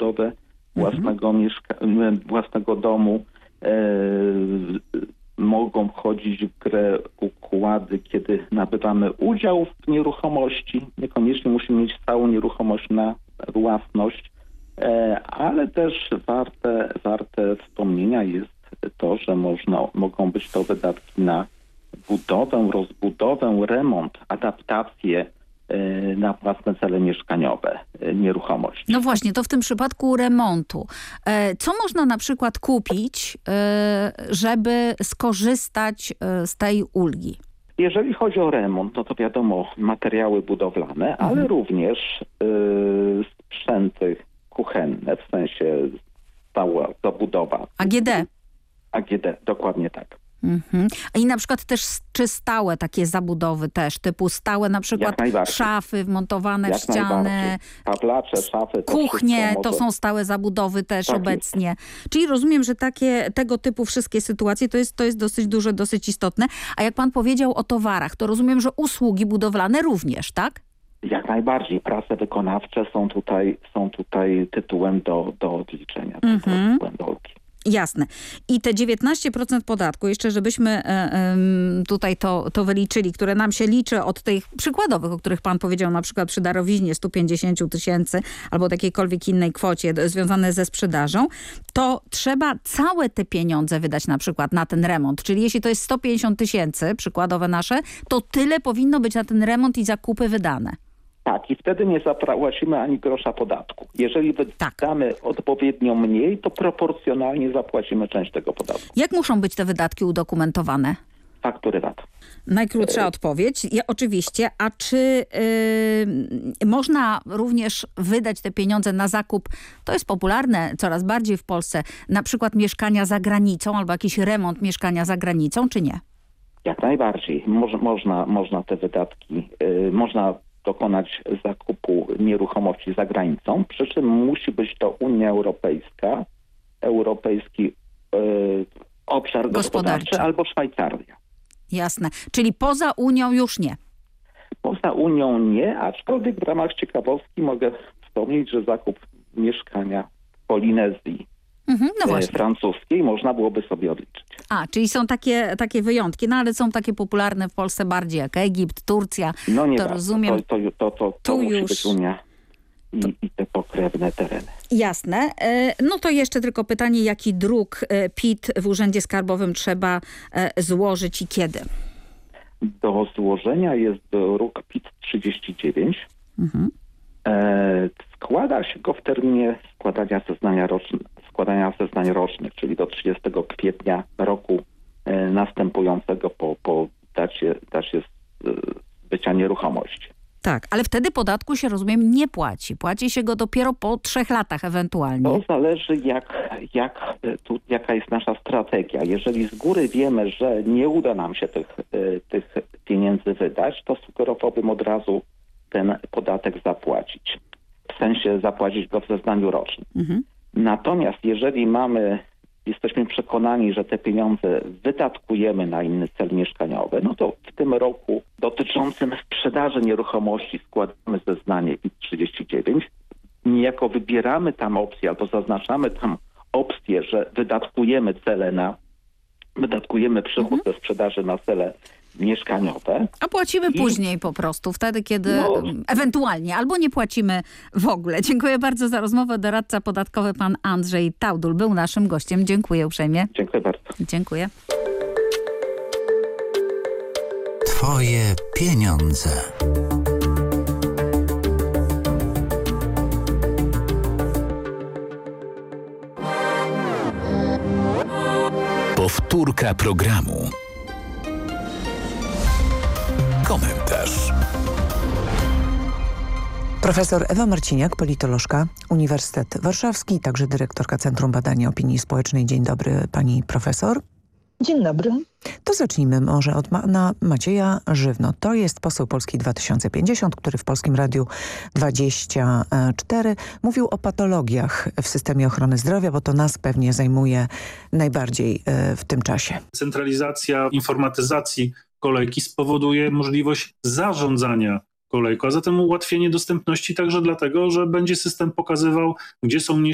budowę własnego domu. Mogą wchodzić w grę układy, kiedy nabywamy udział w nieruchomości. Niekoniecznie musimy mieć całą nieruchomość na własność, ale też warte wspomnienia jest to, że mogą być to wydatki na budowę, rozbudowę, remont, adaptację na własne cele mieszkaniowe nieruchomości. No właśnie, to w tym przypadku remontu. Co można na przykład kupić, żeby skorzystać z tej ulgi? Jeżeli chodzi o remont, no to wiadomo, materiały budowlane, ale również sprzęty kuchenne, w sensie stała zabudowa. AGD, dokładnie tak. I na przykład też czy stałe takie zabudowy też, typu stałe na przykład szafy wmontowane w ściany, tablacze, szafy, kuchnie, to są stałe zabudowy też tak obecnie. Jest. Czyli rozumiem, że tego typu wszystkie sytuacje to jest dosyć duże, dosyć istotne. A jak pan powiedział o towarach, to rozumiem, że usługi budowlane również, tak? Jak najbardziej. Prace wykonawcze są tutaj tytułem do odliczenia. Tytułem do ulgi. Jasne. I te 19% podatku, jeszcze żebyśmy tutaj to wyliczyli, które nam się liczy od tych przykładowych, o których pan powiedział, na przykład przy darowiźnie 150 000 albo jakiejkolwiek innej kwocie związane ze sprzedażą, to trzeba całe te pieniądze wydać na przykład na ten remont. Czyli jeśli to jest 150 000, przykładowe nasze, to tyle powinno być na ten remont i zakupy wydane. Tak, i wtedy nie zapłacimy ani grosza podatku. Jeżeli wydamy odpowiednio mniej, to proporcjonalnie zapłacimy część tego podatku. Jak muszą być te wydatki udokumentowane? Faktury VAT. Najkrótsza odpowiedź. Oczywiście. A czy można również wydać te pieniądze na zakup, to jest popularne coraz bardziej w Polsce, na przykład mieszkania za granicą albo jakiś remont mieszkania za granicą, czy nie? Jak najbardziej. Można te wydatki, można dokonać zakupu nieruchomości za granicą, przy czym musi być to Unia Europejska, Europejski Obszar Gospodarczy albo Szwajcaria. Jasne. Czyli poza Unią już nie? Poza Unią nie, aczkolwiek w ramach ciekawostki mogę wspomnieć, że zakup mieszkania w Polinezji francuskiej można byłoby sobie odliczyć. Czyli są takie wyjątki, no ale są takie popularne w Polsce bardziej jak Egipt, Turcja. No nie to rozumiem. To musi być Unia i te pokrewne tereny. Jasne. No to jeszcze tylko pytanie, jaki druk PIT w Urzędzie Skarbowym trzeba złożyć i kiedy? Do złożenia jest druk PIT 39. Składa się go w terminie składania zeznań rocznych, czyli do 30 kwietnia roku następującego po dacie zbycia nieruchomości. Tak, ale wtedy podatku się, rozumiem, nie płaci. Płaci się go dopiero po 3 latach ewentualnie. To zależy jaka jest nasza strategia. Jeżeli z góry wiemy, że nie uda nam się tych pieniędzy wydać, to sugerowałbym od razu ten podatek zapłacić. W sensie zapłacić go w zeznaniu rocznym. Natomiast jeżeli jesteśmy przekonani, że te pieniądze wydatkujemy na inny cel mieszkaniowy, no to w tym roku dotyczącym sprzedaży nieruchomości składamy zeznanie PIT 39. Niejako wybieramy tam opcję, albo zaznaczamy tam opcję, że wydatkujemy przychód ze sprzedaży na cele mieszkaniowe. A płacimy później po prostu, wtedy kiedy ewentualnie, albo nie płacimy w ogóle. Dziękuję bardzo za rozmowę. Doradca podatkowy pan Andrzej Taudul był naszym gościem. Dziękuję uprzejmie. Dziękuję bardzo. Dziękuję. Twoje pieniądze. Powtórka programu. Komentarz. Profesor Ewa Marciniak, politolożka, Uniwersytet Warszawski, także dyrektorka Centrum Badania Opinii Społecznej. Dzień dobry, pani profesor. Dzień dobry. To zacznijmy może od pana Macieja Żywno. To jest poseł Polski 2050, który w Polskim Radiu 24 mówił o patologiach w systemie ochrony zdrowia, bo to nas pewnie zajmuje najbardziej w tym czasie. Centralizacja informatyzacji kolejki spowoduje możliwość zarządzania kolejką, a zatem ułatwienie dostępności także dlatego, że będzie system pokazywał, gdzie są